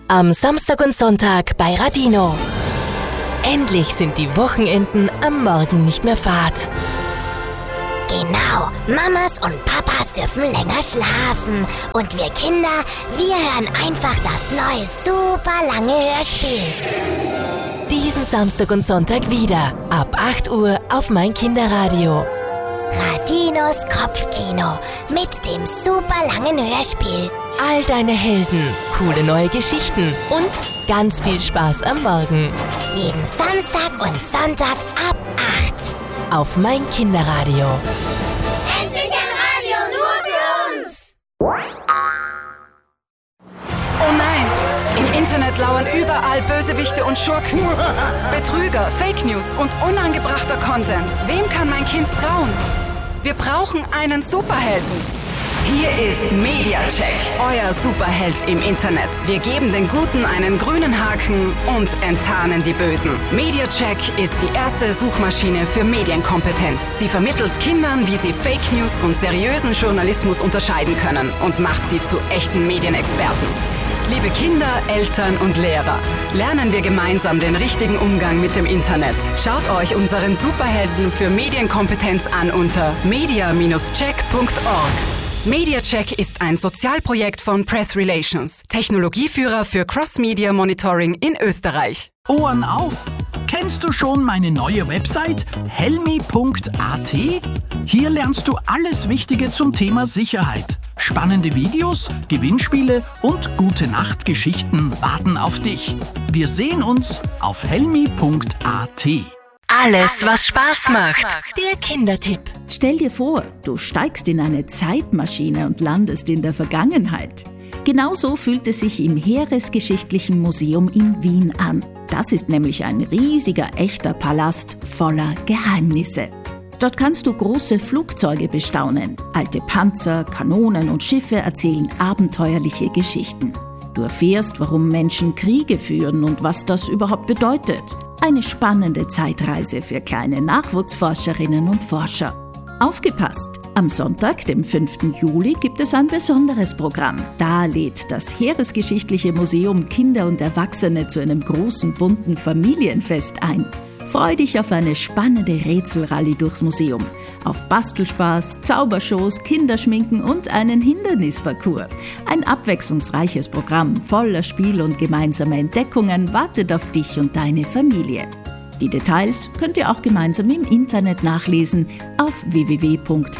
Am Samstag und Sonntag bei Radino. Endlich sind die Wochenenden am Morgen nicht mehr fad. Genau, Mamas und Papas dürfen länger schlafen. Und wir Kinder, wir hören einfach das neue, super lange Hörspiel. Diesen Samstag und Sonntag wieder, ab 8 Uhr auf mein Kinderradio. Radinos Kopfkino mit dem super langen Hörspiel. All deine Helden, coole neue Geschichten und ganz viel Spaß am Morgen. Jeden Samstag und Sonntag ab 8. Auf mein Kinderradio. Endlich ein Radio nur für uns! Oh nein! Im Internet lauern überall Bösewichte und Schurken. Betrüger, Fake News und unangebrachter Content. Wem kann mein Kind trauen? Wir brauchen einen Superhelden. Hier ist Mediacheck, euer Superheld im Internet. Wir geben den Guten einen grünen Haken und enttarnen die Bösen. Mediacheck ist die erste Suchmaschine für Medienkompetenz. Sie vermittelt Kindern, wie sie Fake News und seriösen Journalismus unterscheiden können und macht sie zu echten Medienexperten. Liebe Kinder, Eltern und Lehrer, lernen wir gemeinsam den richtigen Umgang mit dem Internet. Schaut euch unseren Superhelden für Medienkompetenz an unter media-check.org. Mediacheck ist ein Sozialprojekt von Press Relations, Technologieführer für Cross-Media Monitoring in Österreich. Ohren auf! Kennst du schon meine neue Website helmi.at? Hier lernst du alles Wichtige zum Thema Sicherheit. Spannende Videos, Gewinnspiele und Gute-Nacht-Geschichten warten auf dich. Wir sehen uns auf helmi.at. Alles, was Spaß macht. Der Kindertipp. Stell dir vor, du steigst in eine Zeitmaschine und landest in der Vergangenheit. Genauso fühlt es sich im Heeresgeschichtlichen Museum in Wien an. Das ist nämlich ein riesiger, echter Palast voller Geheimnisse. Dort kannst du große Flugzeuge bestaunen. Alte Panzer, Kanonen und Schiffe erzählen abenteuerliche Geschichten. Du erfährst, warum Menschen Kriege führen und was das überhaupt bedeutet. Eine spannende Zeitreise für kleine Nachwuchsforscherinnen und Forscher. Aufgepasst! Am Sonntag, dem 5. Juli, gibt es ein besonderes Programm. Da lädt das Heeresgeschichtliche Museum Kinder und Erwachsene zu einem großen, bunten Familienfest ein. Freu dich auf eine spannende Rätselrallye durchs Museum. Auf Bastelspaß, Zaubershows, Kinderschminken und einen Hindernisparcours. Ein abwechslungsreiches Programm voller Spiel und gemeinsamer Entdeckungen wartet auf dich und deine Familie. Die Details könnt ihr auch gemeinsam im Internet nachlesen auf www.hgm.at.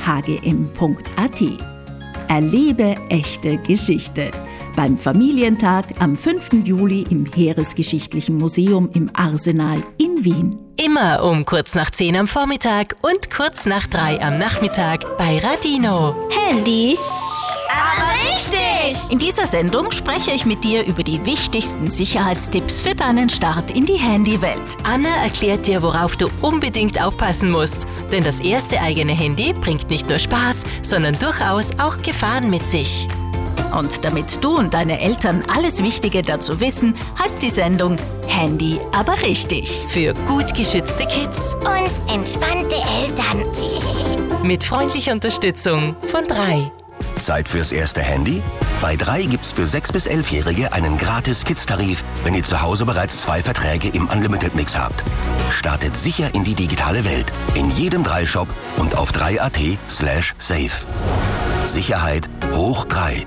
Erlebe echte Geschichte. Beim Familientag am 5. Juli im Heeresgeschichtlichen Museum im Arsenal in Wien. Immer um kurz nach 10 am Vormittag und kurz nach 3 am Nachmittag bei Radino. Handy. Aber richtig! In dieser Sendung spreche ich mit dir über die wichtigsten Sicherheitstipps für deinen Start in die Handywelt. Anna erklärt dir, worauf du unbedingt aufpassen musst. Denn das erste eigene Handy bringt nicht nur Spaß, sondern durchaus auch Gefahren mit sich. Und damit du und deine Eltern alles Wichtige dazu wissen, heißt die Sendung Handy aber richtig. Für gut geschützte Kids Und entspannte Eltern. mit freundlicher Unterstützung von 3. Zeit fürs erste Handy? Bei 3 gibt's für 6- bis 11-Jährige einen gratis Kids-Tarif, wenn ihr zu Hause bereits 2 Verträge im Unlimited-Mix habt. Startet sicher in die digitale Welt. In jedem 3-Shop und auf 3.at/safe. Sicherheit hoch 3.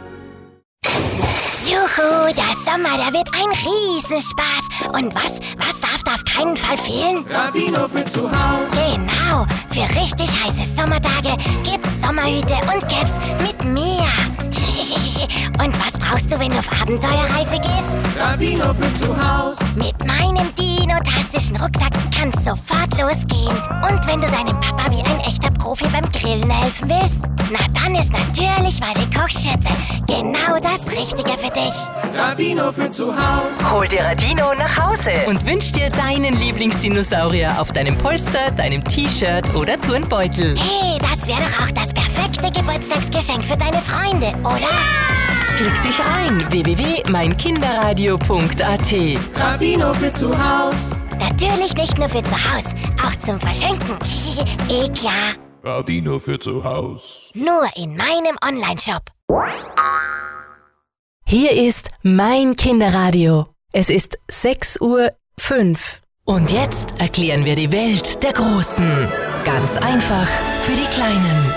Juhu, der Sommer, der wird ein Riesenspaß. Und was darf da auf keinen Fall fehlen? Radino für zu Hause. Genau, für richtig heiße Sommertage gibt's Sommerhüte und Caps mit mir. Und was brauchst du, wenn du auf Abenteuerreise gehst? Radino für zu Hause. Mit meinem dinotastischen Rucksack kann's sofort losgehen. Und wenn du deinem Papa wie ein echter Profi beim Grillen helfen willst, na dann ist natürlich meine Kochschürze genau das Richtige für dich. Radino für zu Hause. Hol dir Radino nach Hause und wünsch dir deinen Lieblingsdinosaurier auf deinem Polster, deinem T-Shirt oder Turnbeutel. Hey, das wäre doch auch das perfekte Geburtstagsgeschenk für deine Freunde, oder? Klick dich rein, www.meinkinderradio.at. Radino für zu Hause. Natürlich nicht nur für zu Hause, auch zum Verschenken. Klar. Radino für zu Hause. Nur in meinem Onlineshop. Hier ist mein Kinderradio. Es ist 6:05 Uhr. Und jetzt erklären wir die Welt der Großen. Ganz einfach für die Kleinen.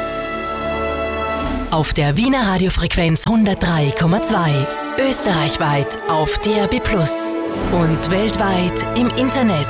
Auf der Wiener Radiofrequenz 103,2. Österreichweit auf DAB+ und weltweit im Internet.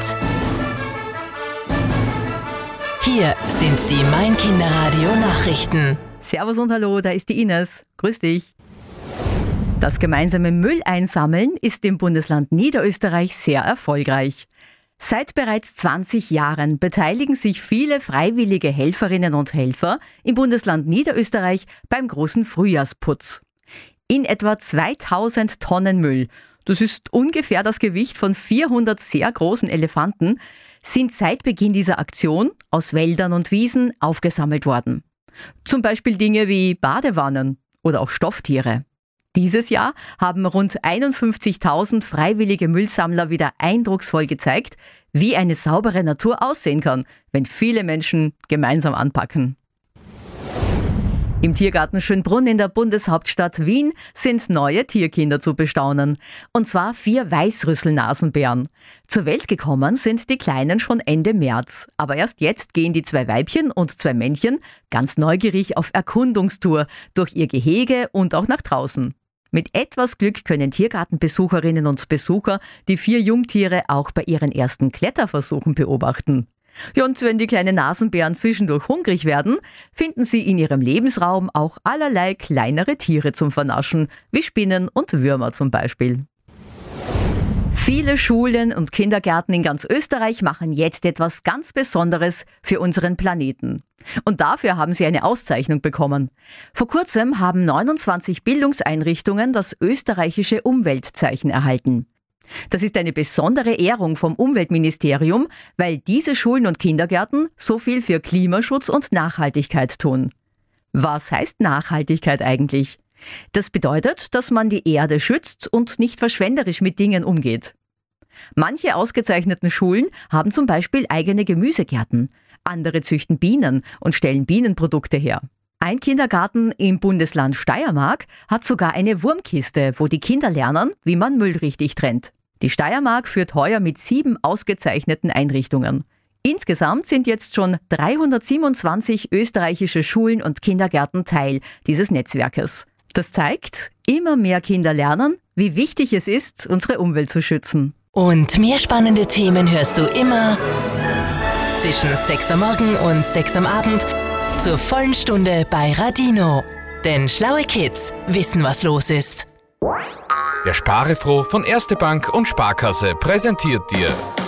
Hier sind die Mein Kinderradio Nachrichten. Servus und hallo, da ist die Ines. Grüß dich. Das gemeinsame Mülleinsammeln ist im Bundesland Niederösterreich sehr erfolgreich. Seit bereits 20 Jahren beteiligen sich viele freiwillige Helferinnen und Helfer im Bundesland Niederösterreich beim großen Frühjahrsputz. In etwa 2000 Tonnen Müll, das ist ungefähr das Gewicht von 400 sehr großen Elefanten, sind seit Beginn dieser Aktion aus Wäldern und Wiesen aufgesammelt worden. Zum Beispiel Dinge wie Badewannen oder auch Stofftiere. Dieses Jahr haben rund 51.000 freiwillige Müllsammler wieder eindrucksvoll gezeigt, wie eine saubere Natur aussehen kann, wenn viele Menschen gemeinsam anpacken. Im Tiergarten Schönbrunn in der Bundeshauptstadt Wien sind neue Tierkinder zu bestaunen. Und zwar 4 Weißrüsselnasenbären. Zur Welt gekommen sind die Kleinen schon Ende März. Aber erst jetzt gehen die 2 Weibchen und 2 Männchen ganz neugierig auf Erkundungstour durch ihr Gehege und auch nach draußen. Mit etwas Glück können Tiergartenbesucherinnen und Besucher die 4 Jungtiere auch bei ihren ersten Kletterversuchen beobachten. Ja, und wenn die kleinen Nasenbären zwischendurch hungrig werden, finden sie in ihrem Lebensraum auch allerlei kleinere Tiere zum Vernaschen, wie Spinnen und Würmer zum Beispiel. Viele Schulen und Kindergärten in ganz Österreich machen jetzt etwas ganz Besonderes für unseren Planeten. Und dafür haben sie eine Auszeichnung bekommen. Vor kurzem haben 29 Bildungseinrichtungen das österreichische Umweltzeichen erhalten. Das ist eine besondere Ehrung vom Umweltministerium, weil diese Schulen und Kindergärten so viel für Klimaschutz und Nachhaltigkeit tun. Was heißt Nachhaltigkeit eigentlich? Das bedeutet, dass man die Erde schützt und nicht verschwenderisch mit Dingen umgeht. Manche ausgezeichneten Schulen haben zum Beispiel eigene Gemüsegärten. Andere züchten Bienen und stellen Bienenprodukte her. Ein Kindergarten im Bundesland Steiermark hat sogar eine Wurmkiste, wo die Kinder lernen, wie man Müll richtig trennt. Die Steiermark führt heuer mit 7 ausgezeichneten Einrichtungen. Insgesamt sind jetzt schon 327 österreichische Schulen und Kindergärten Teil dieses Netzwerkes. Das zeigt, immer mehr Kinder lernen, wie wichtig es ist, unsere Umwelt zu schützen. Und mehr spannende Themen hörst du immer zwischen 6 am Morgen und 6 am Abend zur vollen Stunde bei Radino. Denn schlaue Kids wissen, was los ist. Der Sparefroh von Erste Bank und Sparkasse präsentiert dir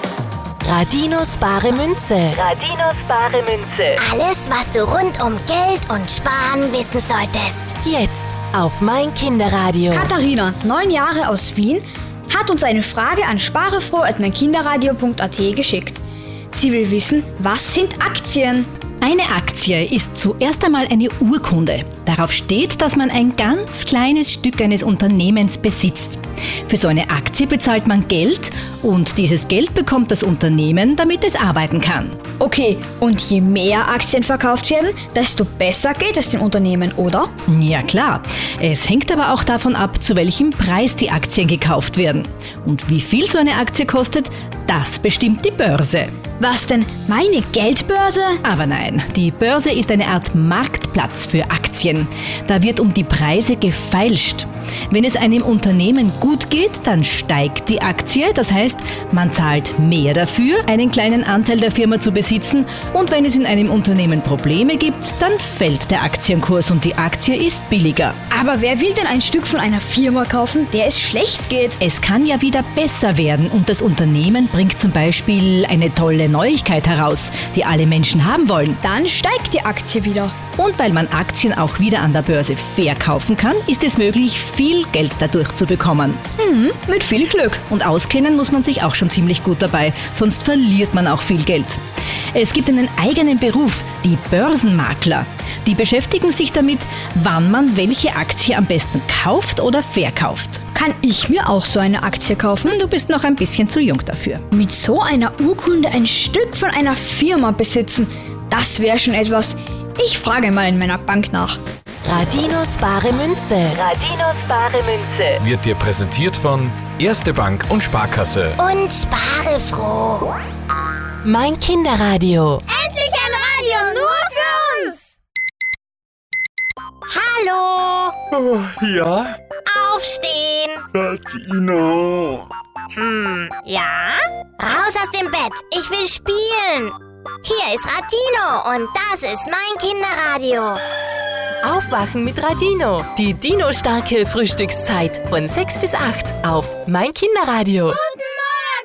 Radinos bare Münze. Radinos bare Münze. Alles, was du rund um Geld und Sparen wissen solltest. Jetzt auf mein Kinderradio. Katharina, 9 Jahre aus Wien, hat uns eine Frage an sparefroh@meinkinderradio.at geschickt. Sie will wissen, was sind Aktien? Eine Aktie ist zuerst einmal eine Urkunde. Darauf steht, dass man ein ganz kleines Stück eines Unternehmens besitzt. Für so eine Aktie bezahlt man Geld und dieses Geld bekommt das Unternehmen, damit es arbeiten kann. Okay, und je mehr Aktien verkauft werden, desto besser geht es dem Unternehmen, oder? Ja klar. Es hängt aber auch davon ab, zu welchem Preis die Aktien gekauft werden. Und wie viel so eine Aktie kostet, das bestimmt die Börse. Was denn, meine Geldbörse? Aber nein, die Börse ist eine Art Marktplatz für Aktien. Da wird um die Preise gefeilscht. Wenn es einem Unternehmen gut geht, dann steigt die Aktie. Das heißt, man zahlt mehr dafür, einen kleinen Anteil der Firma zu besitzen. Und wenn es in einem Unternehmen Probleme gibt, dann fällt der Aktienkurs und die Aktie ist billiger. Aber wer will denn ein Stück von einer Firma kaufen, der es schlecht geht? Es kann ja wieder besser werden und das Unternehmen bringt zum Beispiel eine tolle Neuigkeit heraus, die alle Menschen haben wollen. Dann steigt die Aktie wieder. Und weil man Aktien auch wieder an der Börse verkaufen kann, ist es möglich, viel Geld dadurch zu bekommen. Mit viel Glück. Und auskennen muss man sich auch schon ziemlich gut dabei, sonst verliert man auch viel Geld. Es gibt einen eigenen Beruf, die Börsenmakler. Die beschäftigen sich damit, wann man welche Aktie am besten kauft oder verkauft. Kann ich mir auch so eine Aktie kaufen? Du bist noch ein bisschen zu jung dafür. Mit so einer Urkunde ein Stück von einer Firma besitzen, das wäre schon etwas. Ich frage mal in meiner Bank nach. Radinos bare Münze. Radinos bare Münze. Wird dir präsentiert von Erste Bank und Sparkasse. Und spare froh. Mein Kinderradio. Endlich ein Radio nur für uns. Hallo. Oh, ja? Aufstehen. Radino. Ja? Raus aus dem Bett. Ich will spielen. Hier ist Radino und das ist mein Kinderradio. Aufwachen mit Radino. Die Dino-starke Frühstückszeit von 6 bis 8 auf Mein Kinderradio.